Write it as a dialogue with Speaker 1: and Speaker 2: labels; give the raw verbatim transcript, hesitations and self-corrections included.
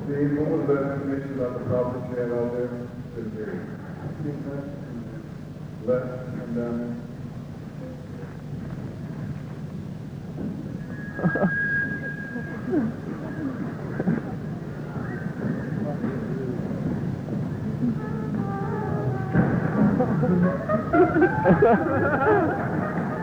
Speaker 1: Steve, what was that information about the property you had out there? Is there less and down?
Speaker 2: Ha ha ha!